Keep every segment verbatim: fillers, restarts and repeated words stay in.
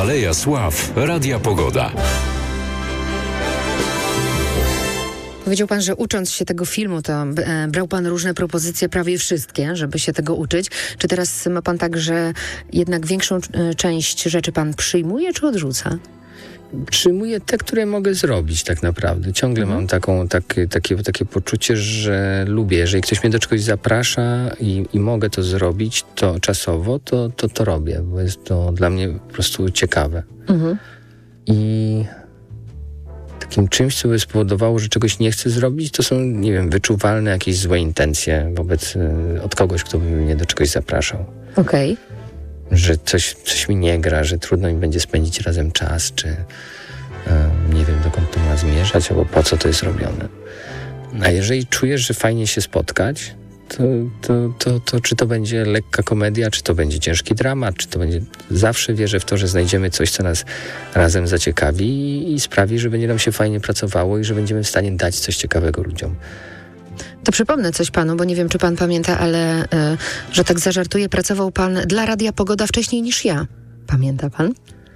Aleja Sław, Radia Pogoda. Powiedział pan, że ucząc się tego filmu, to e, brał pan różne propozycje, prawie wszystkie, żeby się tego uczyć. Czy teraz ma pan tak, że jednak większą e, część rzeczy pan przyjmuje, czy odrzuca? Przyjmuję te, które mogę zrobić tak naprawdę. Ciągle mhm. mam taką, takie, takie, takie poczucie, że lubię. Jeżeli ktoś mnie do czegoś zaprasza i, i mogę to zrobić to czasowo, to, to to robię, bo jest to dla mnie po prostu ciekawe. Mhm. I takim czymś, co by spowodowało, że czegoś nie chcę zrobić, to są, nie wiem, wyczuwalne jakieś złe intencje wobec od kogoś, kto by mnie do czegoś zapraszał. Okej. Okay. Że coś, coś mi nie gra, że trudno mi będzie spędzić razem czas, czy e, nie wiem, dokąd to ma zmierzać, albo po co to jest robione. A jeżeli czujesz, że fajnie się spotkać, to, to, to, to czy to będzie lekka komedia, czy to będzie ciężki dramat, czy to będzie... Zawsze wierzę w to, że znajdziemy coś, co nas razem zaciekawi i, i sprawi, że będzie nam się fajnie pracowało i że będziemy w stanie dać coś ciekawego ludziom. To przypomnę coś panu, bo nie wiem, czy pan pamięta, ale y, że tak zażartuję, pracował pan dla Radia Pogoda wcześniej niż ja. Pamięta pan?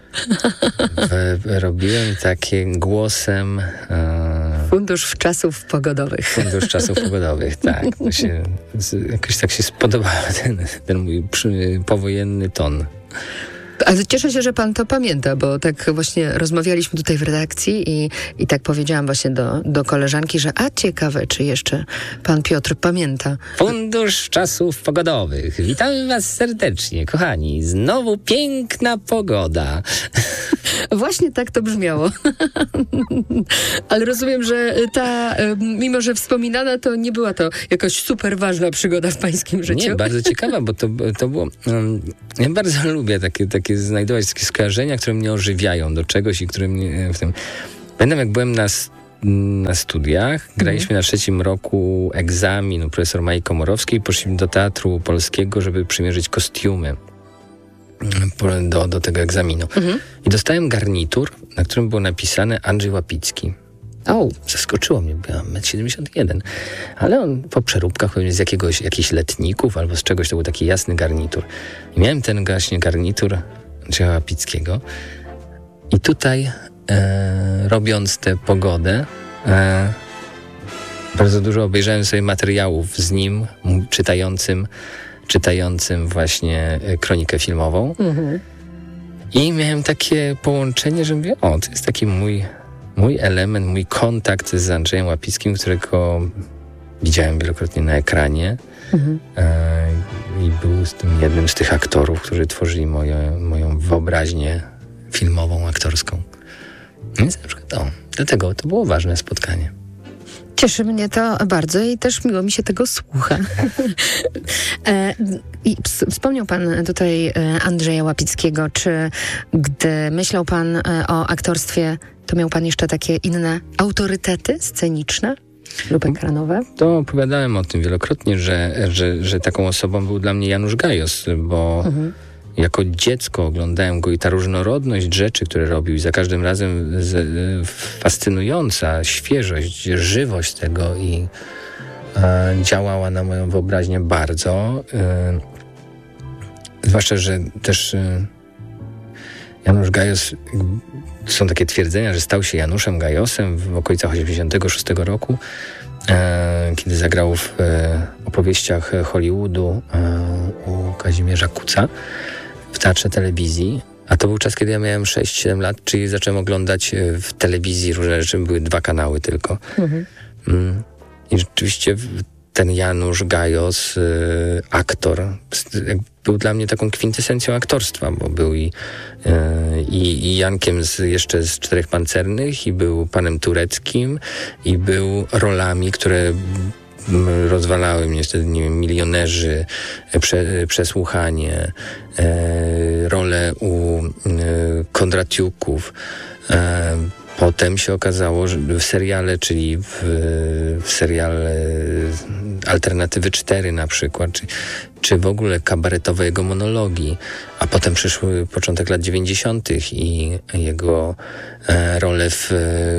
W, robiłem takie głosem... E, Fundusz Czasów Pogodowych. Fundusz Czasów Pogodowych, tak. To się, jakoś tak się spodobał ten, ten mój przy, powojenny ton. Ale cieszę się, że pan to pamięta, bo tak właśnie rozmawialiśmy tutaj w redakcji i, i tak powiedziałam właśnie do, do koleżanki, że a ciekawe, czy jeszcze pan Piotr pamięta. Fundusz Czasów Pogodowych. Witamy was serdecznie, kochani. Znowu piękna pogoda. Właśnie tak to brzmiało. Ale rozumiem, że ta, mimo że wspominana, to nie była to jakoś super ważna przygoda w pańskim życiu. Nie, bardzo ciekawa, bo to, to było... Um, ja bardzo lubię takie, takie znajdować takie skojarzenia, które mnie ożywiają do czegoś i które mnie w tym... Pamiętam, jak byłem na, na studiach, graliśmy mm. na trzecim roku egzamin u profesor Mai Komorowskiej, poszliśmy do Teatru Polskiego, żeby przymierzyć kostiumy do, do tego egzaminu. Mm-hmm. I dostałem garnitur, na którym było napisane Andrzej Łapicki. O, zaskoczyło mnie, bo ja mam metr siedemdziesiąt jeden. Ale on po przeróbkach pewnie z jakiegoś, jakichś letników albo z czegoś, to był taki jasny garnitur. I miałem ten właśnie garnitur Andrzeja Łapickiego. I tutaj e, robiąc tę pogodę e, bardzo dużo obejrzałem sobie materiałów z nim, m, czytającym czytającym właśnie kronikę filmową. Mhm. I miałem takie połączenie, że mówię, o, to jest taki mój, mój element, mój kontakt z Andrzejem Łapickim, którego widziałem wielokrotnie na ekranie. Mhm. E, I był z tym jednym z tych aktorów, którzy tworzyli moje, moją wyobraźnię filmową, aktorską. Więc na przykład o, dlatego to było ważne spotkanie. Cieszy mnie to bardzo i też miło mi się tego słucha. e, i wspomniał pan tutaj Andrzeja Łapickiego. Czy gdy myślał pan o aktorstwie, to miał pan jeszcze takie inne autorytety sceniczne lub ekranowe? To opowiadałem o tym wielokrotnie, że, że, że taką osobą był dla mnie Janusz Gajos, bo mhm. jako dziecko oglądałem go i ta różnorodność rzeczy, które robił i za każdym razem z, fascynująca świeżość, żywość tego i e, działała na moją wyobraźnię bardzo. E, zwłaszcza, że też e, Janusz Gajos, są takie twierdzenia, że stał się Januszem Gajosem w okolicach osiemdziesiątego szóstego roku, e, kiedy zagrał w e, opowieściach Hollywoodu e, u Kazimierza Kuca w Teatrze Telewizji, a to był czas, kiedy ja miałem sześć siedem lat, czyli zacząłem oglądać w telewizji różne rzeczy, były dwa kanały tylko. Mhm. I rzeczywiście ten Janusz Gajos, y, aktor, był dla mnie taką kwintesencją aktorstwa, bo był i, y, i Jankiem z, jeszcze z Czterech Pancernych, i był panem Tureckim, i był rolami, które rozwalały mnie wtedy, nie wiem, Milionerzy, prze, Przesłuchanie, e, role u e, Kondratiuków. E, potem się okazało, że w seriale, czyli w, w seriale Alternatywy cztery na przykład, czy, czy w ogóle kabaretowe jego monologi, a potem przyszły początek lat dziewięćdziesiątych i jego e, role w,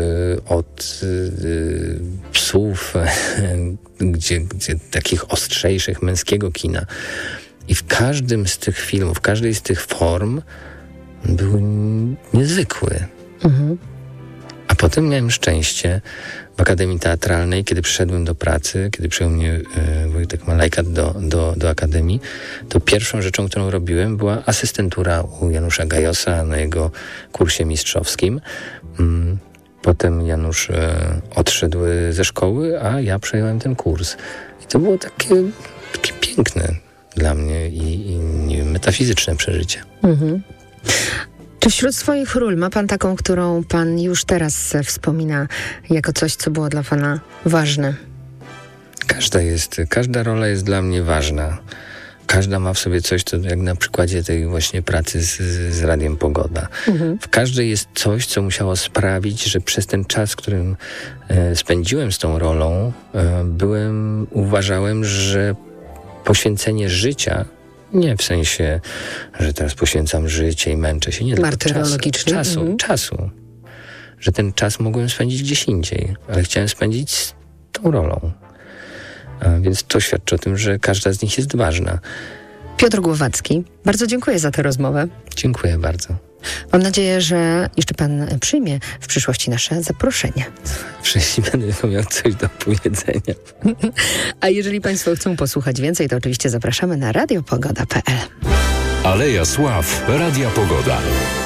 od e, psów, e, gdzie, gdzie takich ostrzejszych męskiego kina. I w każdym z tych filmów, w każdej z tych form był niezwykły. Mhm. A potem miałem szczęście w Akademii Teatralnej, kiedy przyszedłem do pracy, kiedy przyjął mnie e, Wojtek Malajkat do, do, do Akademii, to pierwszą rzeczą, którą robiłem, była asystentura u Janusza Gajosa na jego kursie mistrzowskim. Mm, potem Janusz e, odszedł ze szkoły, a ja przejąłem ten kurs. I to było takie, takie piękne dla mnie i, i nie wiem, metafizyczne przeżycie. Mhm. Czy wśród swoich ról ma pan taką, którą pan już teraz wspomina jako coś, co było dla pana ważne? Każda jest, każda rola jest dla mnie ważna. Każda ma w sobie coś, co jak na przykładzie tej właśnie pracy z, z Radiem Pogoda. Mhm. W każdej jest coś, co musiało sprawić, że przez ten czas, którym e, spędziłem z tą rolą, e, byłem, uważałem, że poświęcenie życia, nie w sensie, że teraz poświęcam życie i męczę się, nie, tylko czasu, czasu, mhm. czasu. Że ten czas mogłem spędzić gdzieś indziej, ale chciałem spędzić z tą rolą. A więc to świadczy o tym, że każda z nich jest ważna. Piotr Głowacki, bardzo dziękuję za tę rozmowę. Dziękuję bardzo. Mam nadzieję, że jeszcze pan przyjmie w przyszłości nasze zaproszenie. Jeśli będę miał coś do powiedzenia. A jeżeli państwo chcą posłuchać więcej, to oczywiście zapraszamy na radio pogoda kropka p l. Aleja Sław Radia Pogoda.